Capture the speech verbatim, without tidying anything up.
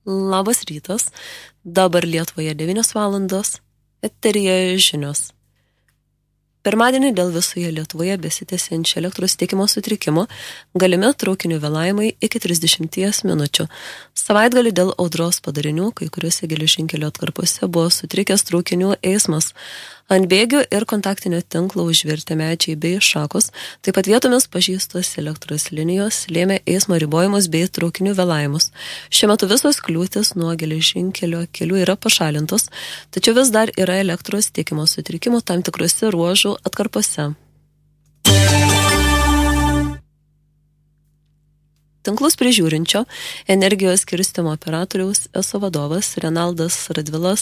Labas rytas, dabar Lietuvoje devynios valandos, eteryje žinios. Pirmadienį dėl visoje Lietuvoje besitęsiančio elektros tiekimo sutrikimo galimi traukinių vėlavimai iki trisdešimties minučių. Savaitgalį dėl audros padarinių kai kuriuose geležinkelio atkarpose buvo sutrikęs traukinių eismas. Ant bėgių ir kontaktinio tinklo užvirtę medžiai bei šakos, taip pat vietomis pažįstos elektros linijos lėmė eismo ribojimus bei traukinių vėlavimus. Šiuo metu visos kliūtis nuo geležinkelio kelių yra pašalintos, tačiau vis dar yra elektros tiekimo sutrikimų tam tikrose ruožų atkarpose. Tinklus prižiūrinčio energijos skirstymo operatoriaus eso vadovas Renaldas Radvilas